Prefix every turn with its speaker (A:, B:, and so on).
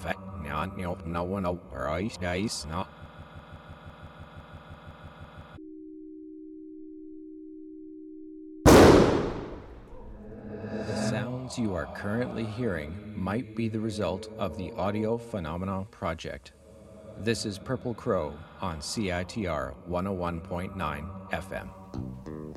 A: The sounds you are currently hearing might be the result of the Audio Phenomena Project. This is Purple Crow on CITR 101.9 FM.